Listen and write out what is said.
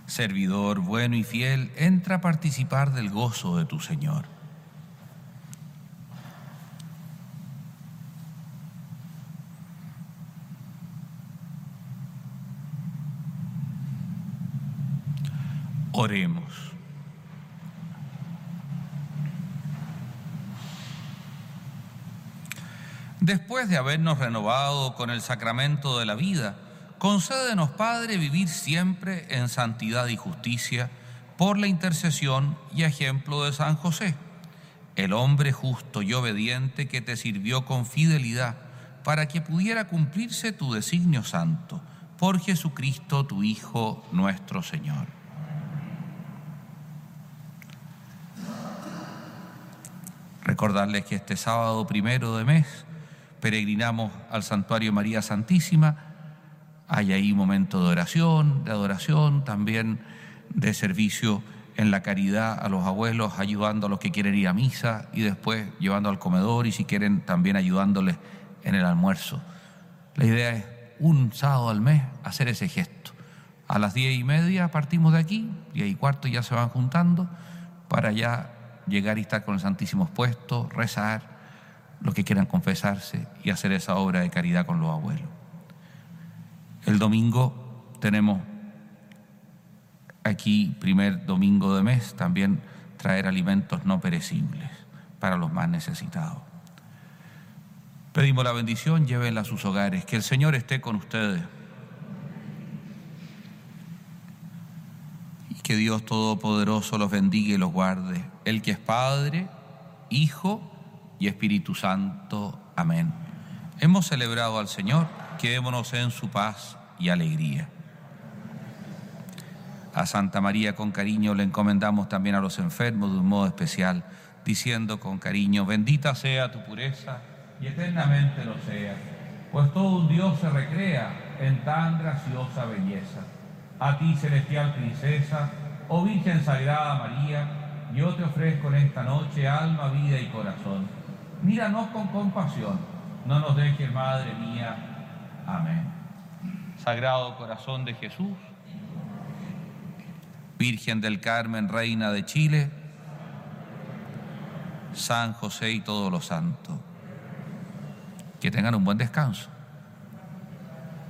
Servidor bueno y fiel, entra a participar del gozo de tu Señor. Oremos. Después de habernos renovado con el sacramento de la vida, concédenos, Padre, vivir siempre en santidad y justicia por la intercesión y ejemplo de San José, el hombre justo y obediente que te sirvió con fidelidad para que pudiera cumplirse tu designio santo, por Jesucristo, tu Hijo, nuestro Señor. Recordarles que este sábado 1 de mes peregrinamos al Santuario María Santísima. Hay ahí momento de oración, de adoración, también de servicio en la caridad a los abuelos, ayudando a los que quieren ir a misa y después llevando al comedor y si quieren también ayudándoles en el almuerzo. La idea es un sábado al mes hacer ese gesto. A las 10:30 partimos de aquí, 10:15 ya se van juntando para ya llegar y estar con el Santísimo expuesto, rezar, los que quieran confesarse y hacer esa obra de caridad con los abuelos. El domingo tenemos aquí, primer domingo de mes, también traer alimentos no perecibles para los más necesitados. Pedimos la bendición, llévenla a sus hogares, que el Señor esté con ustedes. Y que Dios Todopoderoso los bendiga y los guarde, el que es Padre, Hijo y Espíritu Santo. Amén. Hemos celebrado al Señor, quedémonos en su paz y alegría. A Santa María con cariño le encomendamos también a los enfermos de un modo especial, diciendo con cariño: bendita sea tu pureza y eternamente lo sea, pues todo un Dios se recrea en tan graciosa belleza. A ti, celestial princesa, oh Virgen Sagrada María, yo te ofrezco en esta noche alma, vida y corazón. Míranos con compasión, no nos dejes, Madre mía. Amén. Sagrado Corazón de Jesús, Virgen del Carmen, Reina de Chile, San José y todos los santos, que tengan un buen descanso.